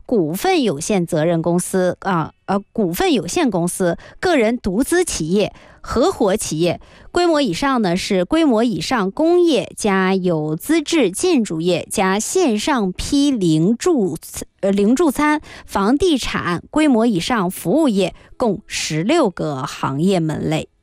股份有限责任公司股份有限公司、个人独资企业、合伙企业。规模以上呢是规模以上工业加有资质建筑业加线上批零驻餐、房地产，规模以上服务业，共16个行业门类。